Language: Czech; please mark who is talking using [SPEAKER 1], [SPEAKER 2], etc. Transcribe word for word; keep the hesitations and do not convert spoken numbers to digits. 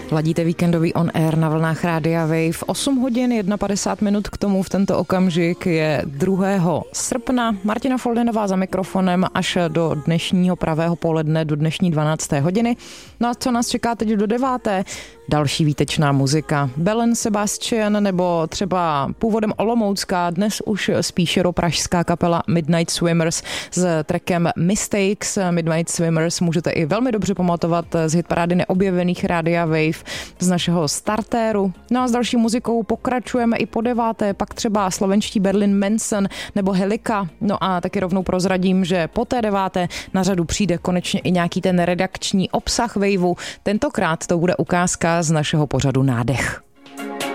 [SPEAKER 1] Ladíte víkendový on air na vlnách Rádia Wave. osm hodin padesát jedna minut k tomu v tento okamžik je druhého srpna. Martina Foldinová za mikrofonem až do dnešního pravého poledne, do dnešní dvanácté hodiny. No a co nás čeká teď do deváté? Další výtečná muzika. Belen Sebastian nebo třeba původem olomoucká, dnes už spíše pražská kapela Midnight Swimmers s trackem Mistakes. Midnight Swimmers můžete i velmi dobře pamatovat z hitparády neobjevených Rádia Wave z našeho startéru. No a s další muzikou pokračujeme i po deváté, pak třeba slovenští Berlin Manson nebo Helika. No a taky rovnou prozradím, že po té deváté na řadu přijde konečně i nějaký ten redakční obsah Waveu. Tentokrát to bude ukázka z našeho pořadu Nádech.